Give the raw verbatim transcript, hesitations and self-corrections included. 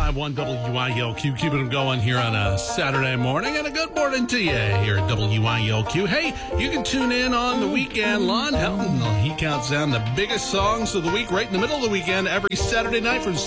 five one W I L Q, keeping them going here on a Saturday morning, and a good morning to you here at W I L Q. Hey, you can tune in on the weekend. Lon Helton, he counts down the biggest songs of the week right in the middle of the weekend every Saturday night from